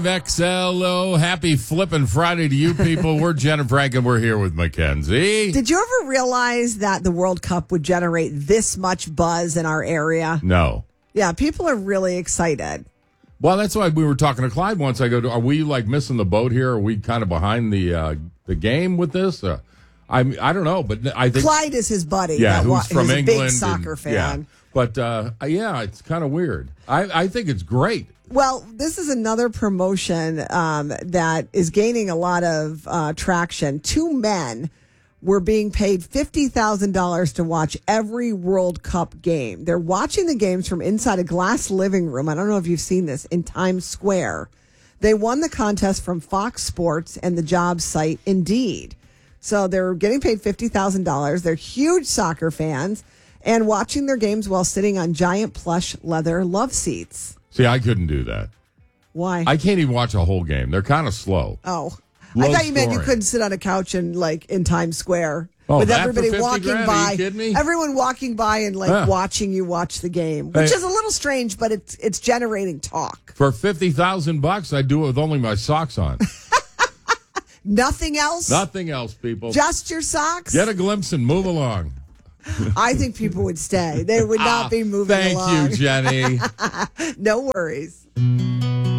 XLO, happy flipping Friday to you people. We're Jen and Frank, and we're here with Mackenzie. Did you ever realize that the World Cup would generate this much buzz in our area? No. Yeah, people are really excited. Well, that's why we were talking to Clyde once. I go, are we like missing the boat here? Are we kind of behind the game with this? I don't know, but I think Clyde is his buddy. Yeah, who's from who's England. A big soccer fan. Yeah. But it's kind of weird. I think it's great. Well, this is another promotion that is gaining a lot of traction. Two men were being paid $50,000 to watch every World Cup game. They're watching the games from inside a glass living room. I don't know if you've seen this in Times Square. They won the contest from Fox Sports and the job site Indeed. So they're getting paid $50,000. They're huge soccer fans and watching their games while sitting on giant plush leather love seats. See, I couldn't do that. Why? I can't even watch a whole game. They're kind of slow. Oh. Low I thought you meant you scoring. couldn't sit on a couch and in Times Square with that everybody for 50 walking grand? by. Are you kidding me? Everyone walking by and watching you watch the game, which is a little strange, but it's generating talk. For $50,000, I'd do it with only my socks on. Nothing else? Nothing else, people. Just your socks? Get a glimpse and move along. I think people would stay. They would not be moving along. Thank you, Jenny. No worries.